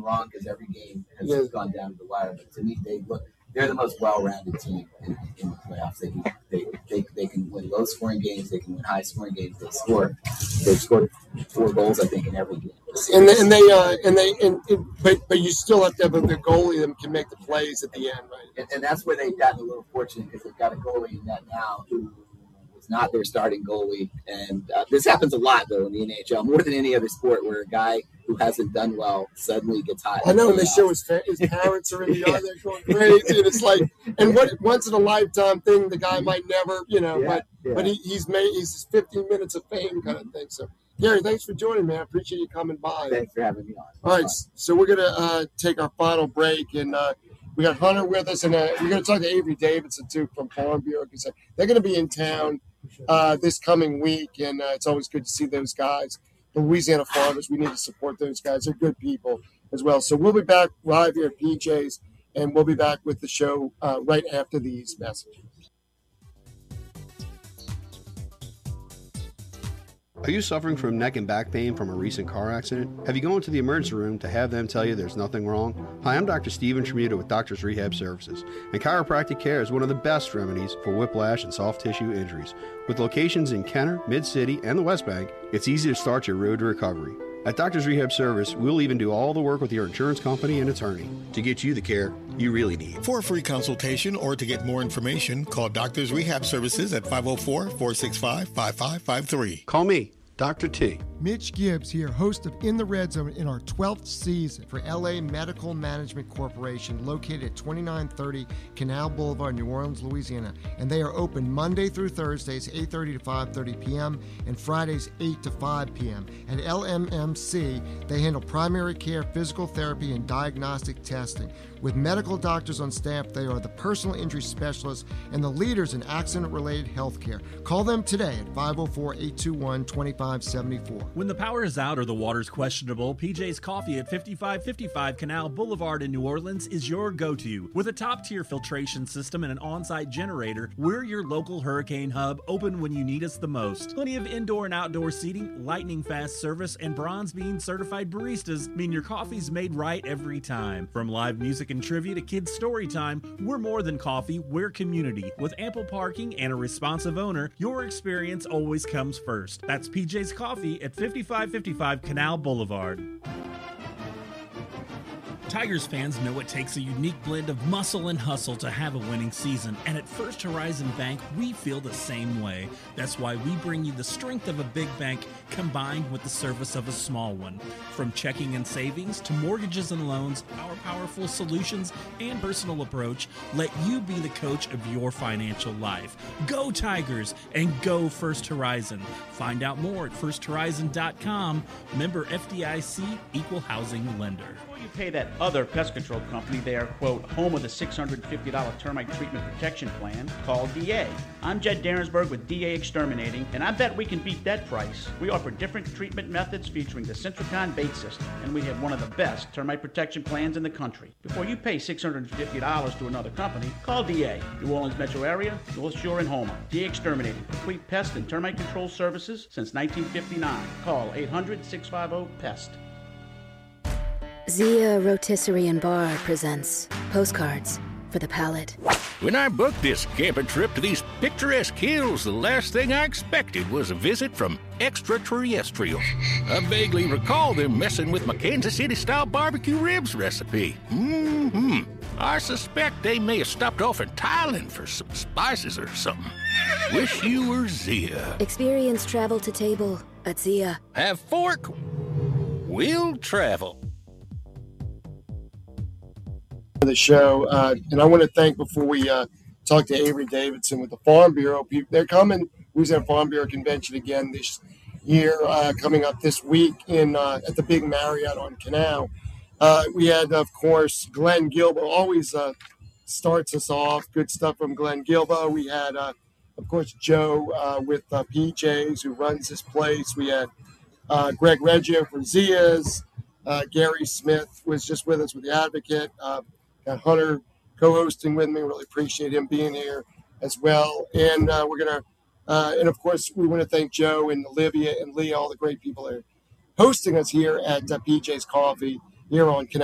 wrong because every game has gone down to the wire. But to me, they're the most well-rounded team in the playoffs. They can win low-scoring games. They can win high-scoring games. They've scored 4 goals, I think, in every game. But you still have to have a good goalie that can make the plays at the end, right? And that's where they've gotten a little fortunate because they've got a goalie in that now who was not their starting goalie. And this happens a lot, though, in the NHL, more than any other sport, where a guy who hasn't done well suddenly gets hot. I know, and they show his parents are in the yard, they're going crazy, and it's like, and what once in a lifetime thing, the guy might never, but he's 15 minutes of fame kind of thing. So, Gary, thanks for joining me. I appreciate you coming by. Thanks for having me on. All right, so we're gonna take our final break, and we got Hunter with us, and we're gonna talk to Avery Davidson too from Farm Bureau because they're gonna be in town this coming week, and it's always good to see those guys. The Louisiana farmers, we need to support those guys. They're good people as well. So we'll be back live here at PJ's, and we'll be back with the show right after these messages. Are you suffering from neck and back pain from a recent car accident? Have you gone to the emergency room to have them tell you there's nothing wrong? Hi, I'm Dr. Steven Tremuta with Doctors Rehab Services, and chiropractic care is one of the best remedies for whiplash and soft tissue injuries. With locations in Kenner, Mid-City, and the West Bank, it's easy to start your road to recovery. At Doctors Rehab Service, we'll even do all the work with your insurance company and attorney to get you the care you really need. For a free consultation or to get more information, call Doctors Rehab Services at 504-465-5553. Call me, Dr. T. Mitch Gibbs here, host of In the Red Zone in our 12th season for LA Medical Management Corporation, located at 2930 Canal Boulevard, New Orleans, Louisiana. And they are open Monday through Thursdays, 8:30 to 5:30 p.m. and Fridays, 8 to 5 p.m. At LMMC, they handle primary care, physical therapy, and diagnostic testing. With medical doctors on staff, they are the personal injury specialists and the leaders in accident-related health care. Call them today at 504-821-2574. When the power is out or the water's questionable, PJ's Coffee at 5555 Canal Boulevard in New Orleans is your go-to. With a top-tier filtration system and an on-site generator, we're your local hurricane hub, open when you need us the most. Plenty of indoor and outdoor seating, lightning-fast service, and Bronze Bean certified baristas mean your coffee's made right every time. From live music and trivia to kids' story time, we're more than coffee, we're community. With ample parking and a responsive owner, your experience always comes first. That's PJ's Coffee at 5555 Canal Boulevard. Tigers fans know it takes a unique blend of muscle and hustle to have a winning season, and at First Horizon Bank, we feel the same way. That's why we bring you the strength of a big bank combined with the service of a small one. From checking and savings to mortgages and loans, our powerful solutions and personal approach let you be the coach of your financial life. Go Tigers and go First Horizon. Find out more at firsthorizon.com. Member FDIC, Equal Housing Lender. You pay that other pest control company, they are, quote, home of the $650 termite treatment protection plan, called DA. I'm Jed Darensburg with DA Exterminating, and I bet we can beat that price. We offer different treatment methods featuring the Centricon bait system, and we have one of the best termite protection plans in the country. Before you pay $650 to another company, call DA. New Orleans metro area, North Shore, and Houma. DA Exterminating, complete pest and termite control services since 1959. Call 800-650-PEST. Zia Rotisserie and Bar presents Postcards for the Palate. When I booked this camping trip to these picturesque hills, the last thing I expected was a visit from extraterrestrials. I vaguely recall them messing with my Kansas City-style barbecue ribs recipe. I suspect they may have stopped off in Thailand for some spices or something. Wish you were Zia. Experience travel to table at Zia. Have fork. We'll travel. The show, and I want to thank, before we talk to Avery Davidson with the Farm Bureau, they're coming. Louisiana Farm Bureau Convention again this year, coming up this week at the big Marriott on Canal. We had, of course, Glenn Gilbo, always starts us off. Good stuff from Glenn Gilbo. We had, of course, Joe with PJ's, who runs this place. We had Greg Reggio from Zia's. Gary Smith was just with us with the Advocate. Got Hunter co-hosting with me. Really appreciate him being here as well. And we're going to, and of course, we want to thank Joe and Olivia and Lee, all the great people that are hosting us here at PJ's Coffee here on Canal.